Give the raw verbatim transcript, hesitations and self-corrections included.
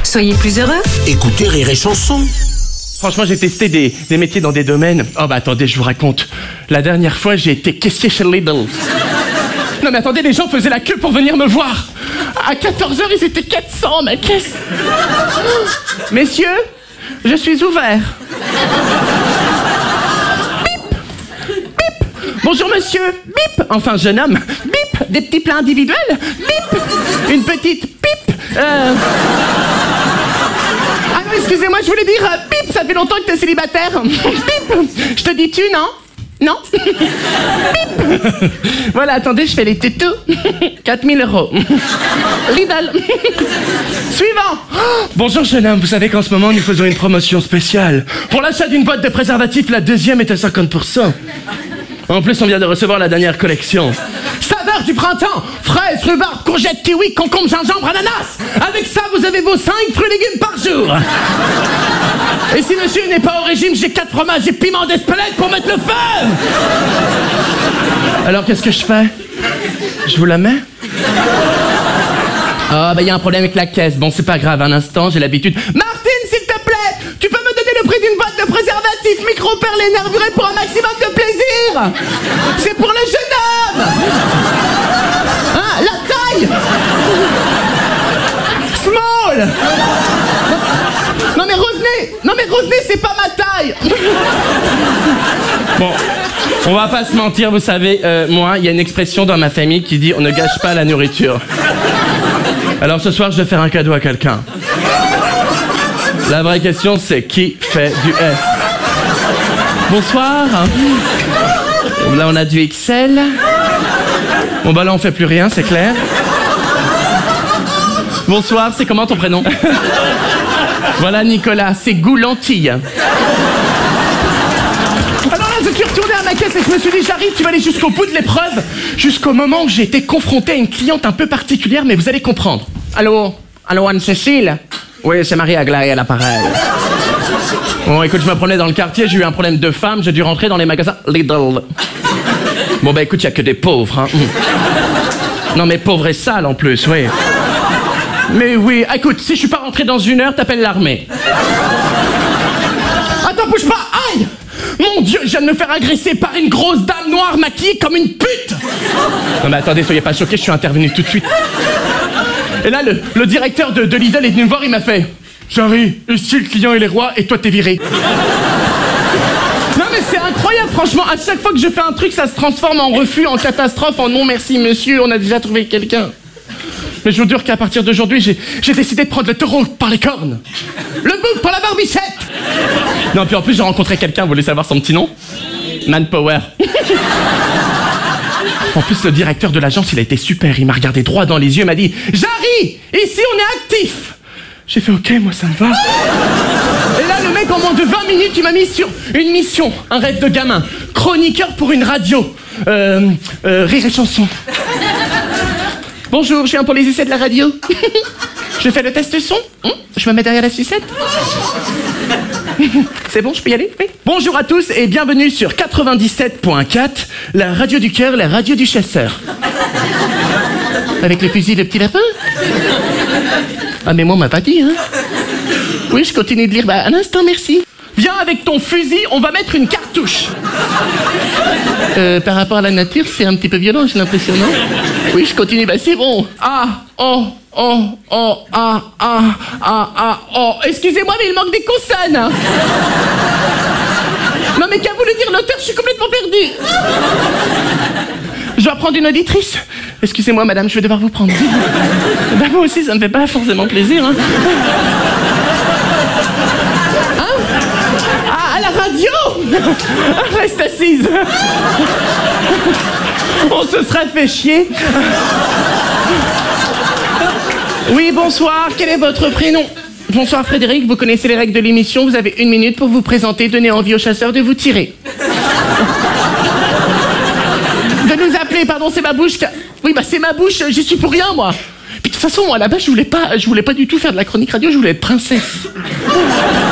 Soyez plus heureux. Écoutez Rire et Chanson. Franchement, j'ai testé des, des métiers dans des domaines. Oh bah attendez, je vous raconte. La dernière fois, j'ai été caissier chez Lidl. Non mais attendez, les gens faisaient la queue pour venir me voir. À quatorze heures, ils étaient quatre cents, mais qu'est-ce... Messieurs, je suis ouvert. Bip. Bip. Bonjour monsieur. Bip. Enfin, jeune homme. Bip. Des petits plats individuels. Bip. Une petite pipe. Euh... Ah non, excusez-moi, je voulais dire, euh, bip, ça fait longtemps que t'es célibataire. Bip. Je te dis tu, non? Non. Bip. Voilà, attendez, je fais les tétous. quatre mille euros. Lidl. Suivant. Oh, bonjour jeune homme, vous savez qu'en ce moment nous faisons une promotion spéciale. Pour l'achat d'une boîte de préservatifs, la deuxième est à cinquante pour cent. En plus, on vient de recevoir la dernière collection. Saveur du printemps, fraises, rhubarbe, courgettes, kiwi, concombre, gingembre, ananas. Avec ça, vous avez vos cinq fruits et légumes par jour. Et si monsieur n'est pas au régime, j'ai quatre fromages et piment d'Espelette pour mettre le feu. Alors, qu'est-ce que je fais? Je vous la mets? Ah, bah, il y a un problème avec la caisse. Bon, c'est pas grave, un instant, j'ai l'habitude. Martine, s'il te plaît, tu peux me donner le prix d'une boîte de préservatifs micro-perles nervurés pour un maximum de plaisir? C'est pour le jeune homme. Hein, la taille. Small. Non mais revenez. Non mais revenez, c'est pas ma taille. Bon, on va pas se mentir, vous savez, euh, moi, il y a une expression dans ma famille qui dit on ne gâche pas la nourriture. Alors ce soir, je vais faire un cadeau à quelqu'un. La vraie question, c'est qui fait du S? Bonsoir. Là, on a du X L. Bon, bah là, on fait plus rien, c'est clair. Bonsoir, c'est comment ton prénom? Voilà, Nicolas, c'est Goulantille. Alors là, je suis retourné à ma caisse et je me suis dit, j'arrive, tu vas aller jusqu'au bout de l'épreuve, jusqu'au moment où j'ai été confronté à une cliente un peu particulière, mais vous allez comprendre. Allô? Allô, Anne-Cécile? Oui, c'est Marie-Aglaé à l'appareil. Bon, écoute, je me promenais dans le quartier, j'ai eu un problème de femme, j'ai dû rentrer dans les magasins Lidl. Bon, bah écoute, il n'y a que des pauvres, hein. Non, mais pauvres et sales en plus, oui. Mais oui, écoute, si je suis pas rentré dans une heure, t'appelles l'armée. Attends, bouge pas, aïe! Mon Dieu, je viens de me faire agresser par une grosse dame noire maquillée comme une pute! Non mais attendez, soyez pas choqués, je suis intervenu tout de suite. Et là, le, le directeur de, de Lidl est venu me voir, il m'a fait « Jarry, ici le client il est roi et toi t'es viré. » Non mais c'est incroyable, franchement, à chaque fois que je fais un truc, ça se transforme en refus, en catastrophe, en non merci monsieur, on a déjà trouvé quelqu'un. Mais je vous jure qu'à partir d'aujourd'hui, j'ai, j'ai décidé de prendre le taureau par les cornes. Le bouc par la barbichette. Non, puis en plus, j'ai rencontré quelqu'un, vous voulez savoir son petit nom? Manpower. En plus, le directeur de l'agence, il a été super. Il m'a regardé droit dans les yeux, il m'a dit « Jarry, ici, on est actif !» J'ai fait « Ok, moi, ça me va. » Et là, le mec, en moins de vingt minutes, il m'a mis sur une mission, un rêve de gamin. Chroniqueur pour une radio. Euh, euh, Rire et Chanson. Bonjour, je viens pour les essais de la radio. Je fais le test son. Je me mets derrière la sucette. C'est bon, je peux y aller? Oui. Bonjour à tous et bienvenue sur quatre-vingt-dix-sept point quatre, la radio du cœur, la radio du chasseur. Avec le fusil de petit lapin? Ah mais moi on m'a pas dit, hein. Oui, je continue de lire. Bah un instant, merci. Viens avec ton fusil, on va mettre une cartouche. Euh, par rapport à la nature, c'est un petit peu violent, j'ai l'impression, non? Oui, je continue, bah c'est bon. Ah, oh, oh, oh, ah, ah, ah, ah, oh. Excusez-moi, mais il manque des consonnes. Non mais qu'a voulu dire l'auteur, je suis complètement perdu. Je dois prendre une auditrice. Excusez-moi, madame, je vais devoir vous prendre. Bah moi aussi, ça me fait pas forcément plaisir, hein. Radio. Reste assise. On se serait fait chier. Oui, bonsoir, quel est votre prénom? Bonsoir Frédéric, vous connaissez les règles de l'émission, vous avez une minute pour vous présenter, donner envie aux chasseurs de vous tirer. De nous appeler, pardon, c'est ma bouche. Oui, bah c'est ma bouche, j'y suis pour rien, moi. Puis de toute façon, moi, là-bas, je voulais pas, je voulais pas du tout faire de la chronique radio, je voulais être princesse.